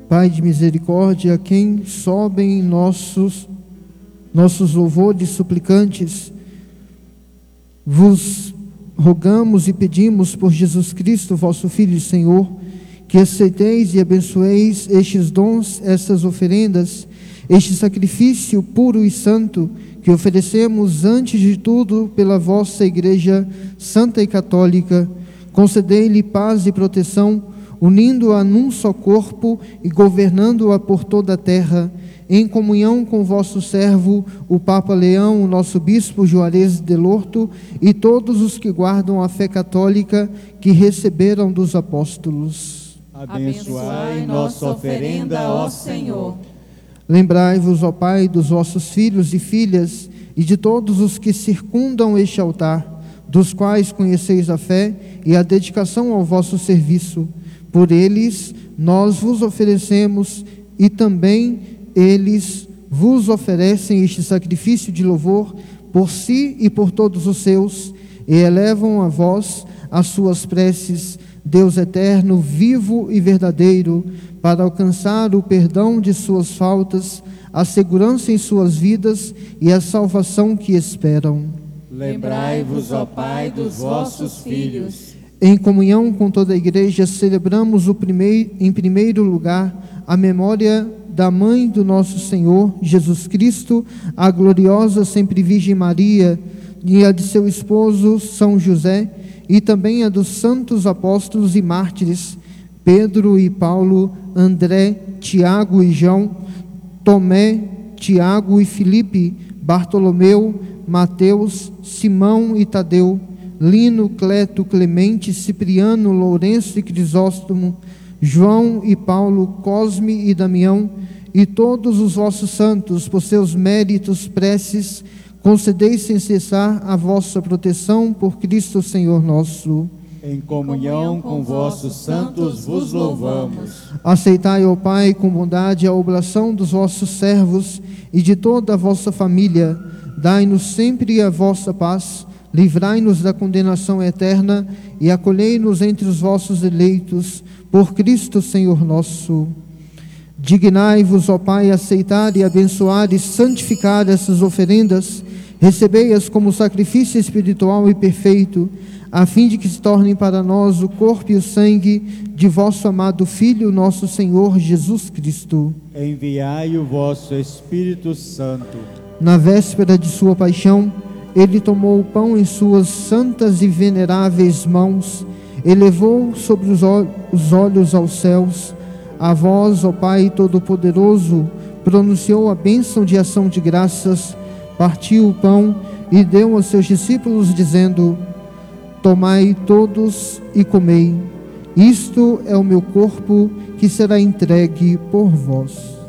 Pai de misericórdia, a quem sobem nossos louvores suplicantes, vos rogamos e pedimos por Jesus Cristo, vosso Filho e Senhor, que aceiteis e abençoeis estes dons, estas oferendas, este sacrifício puro e santo, que oferecemos antes de tudo pela vossa Igreja Santa e Católica. Concedei-lhe paz e proteção, unindo-a num só corpo e governando-a por toda a terra, em comunhão com vosso servo, o Papa Leão, o nosso Bispo Juarez de Lorto, e todos os que guardam a fé católica que receberam dos apóstolos. Abençoai nossa oferenda, ó Senhor. Lembrai-vos, ó Pai, dos vossos filhos e filhas, e de todos os que circundam este altar, dos quais conheceis a fé e a dedicação ao vosso serviço. Por eles nós vos oferecemos, e também eles vos oferecem este sacrifício de louvor por si e por todos os seus, e elevam a vós as suas preces, Deus eterno, vivo e verdadeiro, para alcançar o perdão de suas faltas, a segurança em suas vidas e a salvação que esperam. Lembrai-vos, ó Pai, dos vossos filhos. Em comunhão com toda a Igreja, celebramos em primeiro lugar a memória da Mãe do nosso Senhor, Jesus Cristo, a gloriosa sempre Virgem Maria, e a de seu esposo, São José, e também a dos santos apóstolos e mártires, Pedro e Paulo, André, Tiago e João, Tomé, Tiago e Filipe, Bartolomeu, Mateus, Simão e Tadeu, Lino, Cleto, Clemente, Cipriano, Lourenço e Crisóstomo, João e Paulo, Cosme e Damião, e todos os vossos santos, por seus méritos, preces, concedei sem cessar a vossa proteção por Cristo Senhor nosso. Em comunhão com vossos santos vos louvamos. Aceitai, ó Pai, com bondade a oblação dos vossos servos e de toda a vossa família. Dai-nos sempre a vossa paz, livrai-nos da condenação eterna e acolhei-nos entre os vossos eleitos, por Cristo Senhor nosso. Dignai-vos, ó Pai, aceitar e abençoar e santificar essas oferendas, recebei-as como sacrifício espiritual e perfeito, a fim de que se tornem para nós o corpo e o sangue de vosso amado Filho, nosso Senhor Jesus Cristo. Enviai o vosso Espírito Santo. Na véspera de sua paixão, ele tomou o pão em suas santas e veneráveis mãos, elevou sobre os olhos aos céus, a vós, ó Pai Todo-Poderoso, pronunciou a bênção de ação de graças, partiu o pão e deu aos seus discípulos, dizendo: tomai todos e comei, isto é o meu corpo que será entregue por vós.